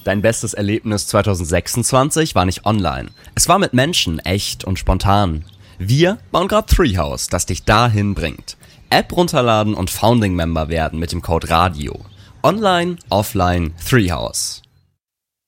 Dein bestes Erlebnis 2026 war nicht online. Es war mit Menschen, echt und spontan. Wir bauen gerade Treehouse, das dich dahin bringt. App runterladen und Founding-Member werden mit dem Code RADIO. Online, offline, Treehouse.